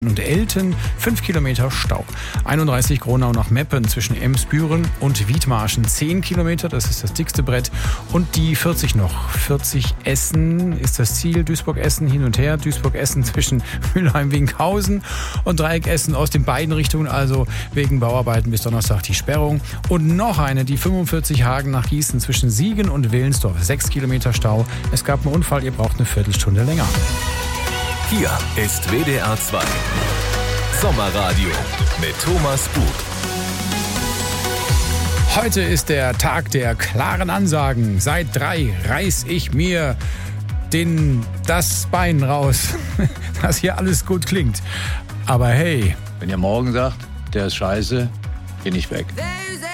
und Elten 5 Kilometer Stau. 31 Gronau nach Meppen zwischen Emsbüren und Wiedmarschen 10 Kilometer, das ist das dickste Brett. Und die 40 noch. 40 Essen ist das Ziel. Duisburg-Essen hin und her. Duisburg-Essen zwischen Mülheim-Winkhausen und Dreieck-Essen aus den beiden Richtungen. Also wegen Bauarbeiten bis Donnerstag die Sperrung. Und noch eine, die 45 Hagen nach Gießen zwischen Siegen und Willensdorf. 6 Kilometer Stau. Es gab einen Unfall, ihr braucht eine Viertelstunde länger. Hier ist WDR 2 Sommerradio mit Thomas Buch. Heute ist der Tag der klaren Ansagen. Seit 3 reiß ich mir das Bein raus, dass hier alles gut klingt. Aber hey. Wenn ihr morgen sagt, der ist scheiße, geh nicht weg.